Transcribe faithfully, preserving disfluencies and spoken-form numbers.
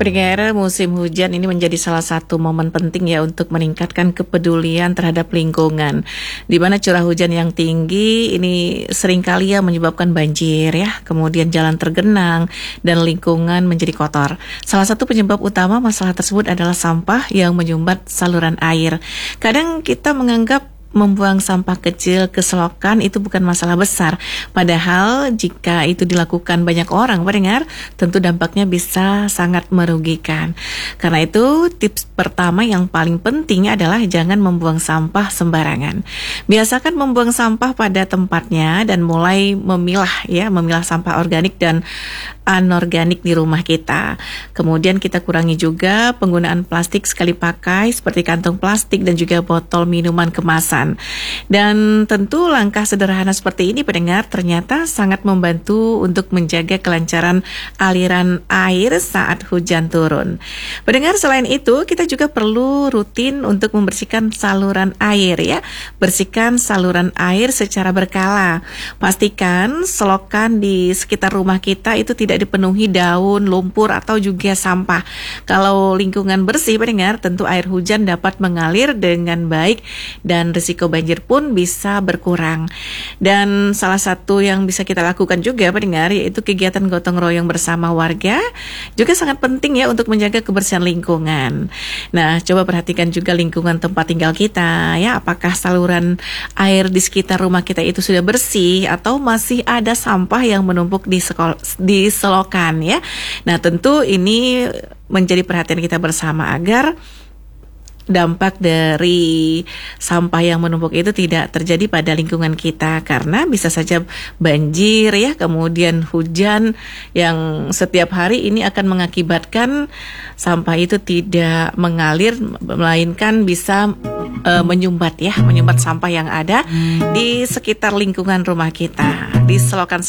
Pendengar, musim hujan ini menjadi salah satu momen penting ya untuk meningkatkan kepedulian terhadap lingkungan. Di mana curah hujan yang tinggi ini seringkali ya menyebabkan banjir ya, kemudian jalan tergenang dan lingkungan menjadi kotor. Salah satu penyebab utama masalah tersebut adalah sampah yang menyumbat saluran air. Kadang kita menganggap membuang sampah kecil ke selokan itu bukan masalah besar. Padahal jika itu dilakukan banyak orang, pendengar, tentu dampaknya bisa sangat merugikan. Karena itu tips pertama yang paling penting adalah jangan membuang sampah sembarangan. Biasakan membuang sampah pada tempatnya dan mulai memilah ya, memilah sampah organik dan anorganik di rumah kita. Kemudian kita kurangi juga penggunaan plastik sekali pakai seperti kantong plastik dan juga botol minuman kemasan. Dan tentu langkah sederhana seperti ini pendengar ternyata sangat membantu untuk menjaga kelancaran aliran air saat hujan turun. Pendengar, selain itu kita juga perlu rutin untuk membersihkan saluran air ya. Bersihkan saluran air secara berkala. Pastikan selokan di sekitar rumah kita itu tidak dipenuhi daun, lumpur atau juga sampah. Kalau lingkungan bersih pendengar, tentu air hujan dapat mengalir dengan baik dan risiko risiko banjir pun bisa berkurang. Dan salah satu yang bisa kita lakukan juga pendengar yaitu kegiatan gotong royong bersama warga juga sangat penting ya untuk menjaga kebersihan lingkungan. Nah, coba perhatikan juga lingkungan tempat tinggal kita ya, apakah saluran air di sekitar rumah kita itu sudah bersih atau masih ada sampah yang menumpuk di sekol- di selokan ya. Nah, tentu ini menjadi perhatian kita bersama agar dampak dari sampah yang menumpuk itu tidak terjadi pada lingkungan kita, karena bisa saja banjir ya, kemudian hujan yang setiap hari ini akan mengakibatkan sampah itu tidak mengalir melainkan bisa uh, menyumbat ya, menyumbat sampah yang ada di sekitar lingkungan rumah kita, di selokan